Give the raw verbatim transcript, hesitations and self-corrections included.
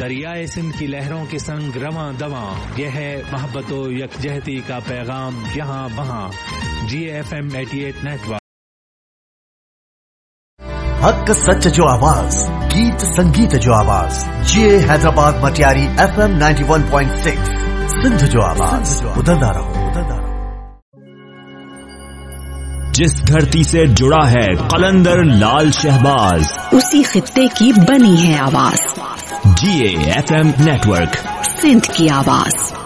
दरियाए सिंध की लहरों के संग रवां दवां, यह है मोहब्बतो यकजहती का पैगाम यहाँ वहाँ। जी F M eighty eight network. हक सच जो आवाज, गीत संगीत जो आवाज, जे Hyderabad Matiari F M ninety one point six, Sindh जो आवाज, उदलदा रहो उदलदा रहो। जिस धरती से जुड़ा है कलंदर लाल शहबाज, उसी खित्ते की बनी है आवाज। जी एफ एम नेटवर्क, सिंध की आवाज।